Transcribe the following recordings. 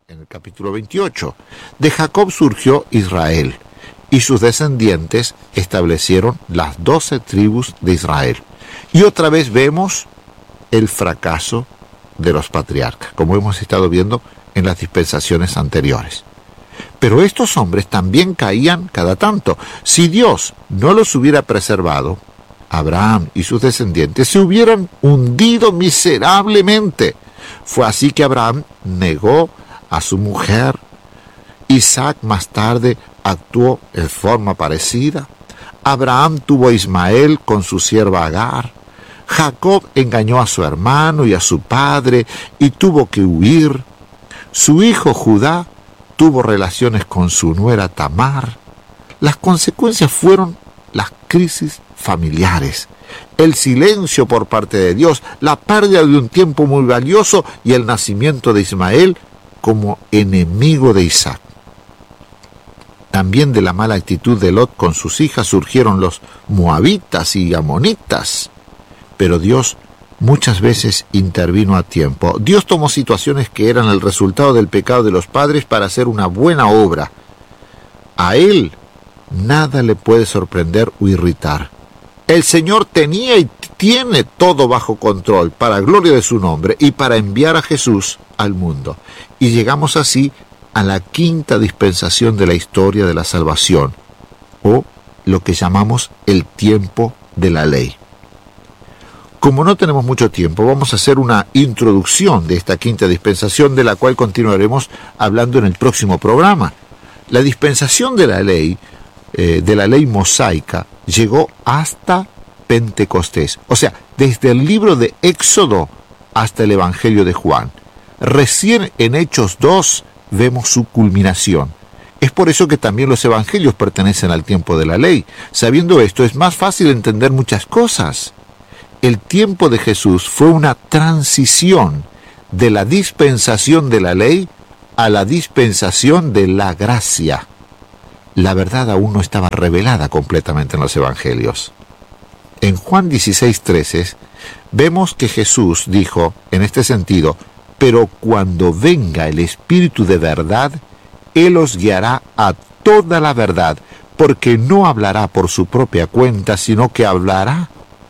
en el capítulo 28. De Jacob surgió Israel, y sus descendientes establecieron las 12 tribus de Israel. Y otra vez vemos el fracaso de los patriarcas, como hemos estado viendo en las dispensaciones anteriores. Pero estos hombres también caían cada tanto. Si Dios no los hubiera preservado, Abraham y sus descendientes se hubieran hundido miserablemente. Fue así que Abraham negó a su mujer. Isaac más tarde actuó en forma parecida. Abraham tuvo a Ismael con su sierva Agar. Jacob engañó a su hermano y a su padre y tuvo que huir. Su hijo Judá tuvo relaciones con su nuera Tamar. Las consecuencias fueron las crisis familiares, el silencio por parte de Dios, la pérdida de un tiempo muy valioso y el nacimiento de Ismael como enemigo de Isaac. También de la mala actitud de Lot con sus hijas surgieron los moabitas y amonitas. Pero Dios muchas veces intervino a tiempo. Dios tomó situaciones que eran el resultado del pecado de los padres para hacer una buena obra. A Él nada le puede sorprender o irritar. El Señor tenía y tiene todo bajo control para gloria de su nombre y para enviar a Jesús al mundo. Y llegamos así a la quinta dispensación de la historia de la salvación, o lo que llamamos el tiempo de la ley. Como no tenemos mucho tiempo, vamos a hacer una introducción de esta quinta dispensación, de la cual continuaremos hablando en el próximo programa. La dispensación de la ley mosaica, llegó hasta Pentecostés, o sea, desde el libro de Éxodo hasta el Evangelio de Juan. Recién en Hechos 2 vemos su culminación. Es por eso que también los evangelios pertenecen al tiempo de la ley. Sabiendo esto, es más fácil entender muchas cosas. El tiempo de Jesús fue una transición de la dispensación de la ley a la dispensación de la gracia. La verdad aún no estaba revelada completamente en los evangelios. En Juan 16:13 vemos que Jesús dijo en este sentido: pero cuando venga el Espíritu de verdad, Él os guiará a toda la verdad, porque no hablará por su propia cuenta, sino que hablará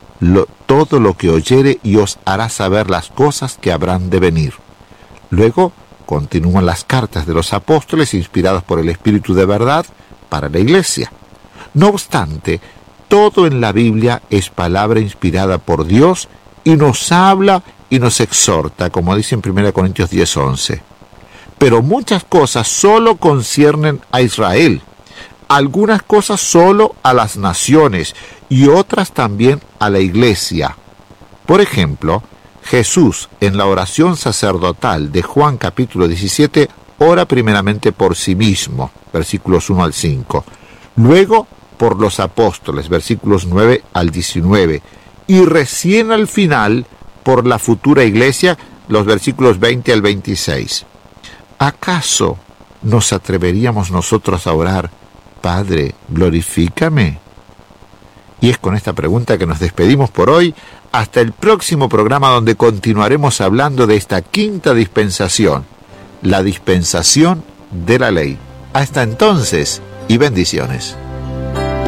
todo lo que oyere y os hará saber las cosas que habrán de venir. Luego continúan las cartas de los apóstoles inspiradas por el Espíritu de verdad para la iglesia. No obstante, todo en la Biblia es palabra inspirada por Dios y nos habla y nos exhorta, como dice en 1 Corintios 10:11. Pero muchas cosas solo conciernen a Israel, algunas cosas solo a las naciones y otras también a la iglesia. Por ejemplo, Jesús en la oración sacerdotal de Juan capítulo 17 ora primeramente por sí mismo, versículos 1 al 5, luego por los apóstoles, versículos 9 al 19, y recién al final por la futura iglesia, los versículos 20 al 26. ¿Acaso nos atreveríamos nosotros a orar: Padre, glorifícame? Y es con esta pregunta que nos despedimos por hoy, hasta el próximo programa, donde continuaremos hablando de esta quinta dispensación, la dispensación de la ley. Hasta entonces, y bendiciones.